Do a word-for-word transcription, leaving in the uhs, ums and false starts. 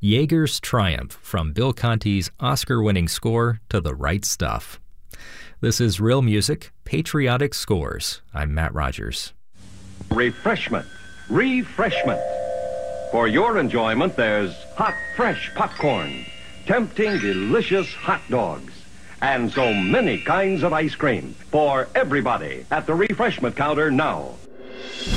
Jaeger's Triumph, from Bill Conti's Oscar-winning score to The Right Stuff. This is Real Music, Patriotic Scores. I'm Matt Rogers. Refreshment. Refreshment. For your enjoyment, there's hot, fresh popcorn, tempting, delicious hot dogs, and so many kinds of ice cream for everybody at the refreshment counter now.